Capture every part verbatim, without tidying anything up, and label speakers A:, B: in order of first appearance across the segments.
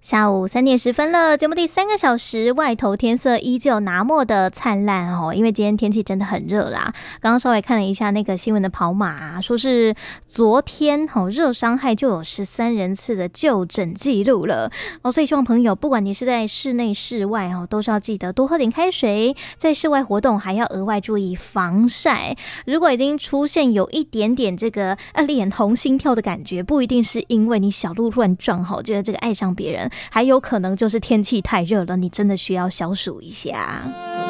A: 下午三点十分了，节目第三个小时，外头天色依旧那么的灿烂哦，因为今天天气真的很热啦。刚刚稍微看了一下那个新闻的跑马、啊，说是昨天哦热伤害就有十三人次的就诊记录了哦，所以希望朋友不管你是在室内室外哦，都是要记得多喝点开水，在室外活动还要额外注意防晒。如果已经出现有一点点这个呃脸红心跳的感觉，不一定是因为你小鹿乱撞哈，觉得这个爱上别人。还有可能就是天气太热了，你真的需要消暑一下。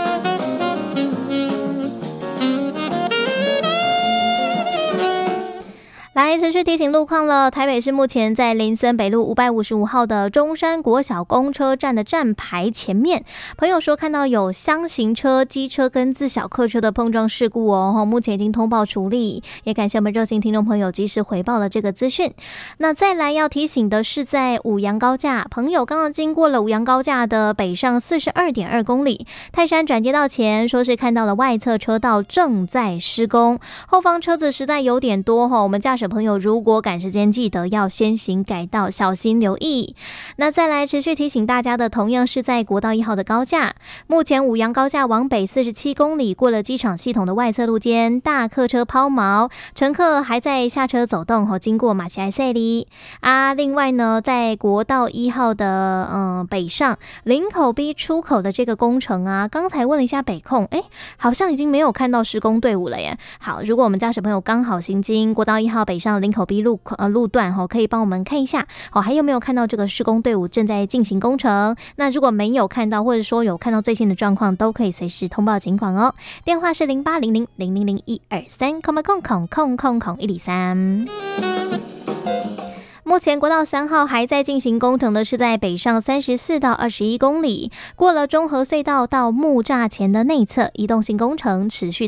A: 来，持续提醒路况了。台北市目前在林森北路五百五十五号的中山国小公车站的站牌前面，朋友说看到有厢型车、机车跟自小客车的碰撞事故哦，目前已经通报处理，也感谢我们热心听众朋友及时回报了这个资讯。那再来要提醒的是，在五杨高架，朋友刚刚经过了五杨高架的北上四十二点二公里，泰山转接道前，说是看到了外侧车道正在施工，后方车子实在有点多哦，我们驾驶朋友如果赶时间，记得要先行改道，小心留意。那再来持续提醒大家的，同样是在国道一号的高架，目前五杨高架往北四十七公里，过了机场系统的外侧路肩，大客车抛锚，乘客还在下车走动后经过马西埃塞里啊。另外呢，在国道一号的嗯北上林口 B 出口的这个工程啊，刚才问了一下北控，哎，好像已经没有看到施工队伍了耶。好，如果我们驾驶朋友刚好行经国道一号北上林口 B 路呃路段哦，可以帮我们看一下哦，还有没有看到这个施工队伍正在进行工程？那如果没有看到，或者说有看到最新的状况，都可以随时通报警广哦。电话是零八零零零零零一二三空空空空空空一零三。目前国道三号还在进行工程的是在北上三十四到二十一公里，过了中和隧道到木栅前的内侧，移动性工程持续的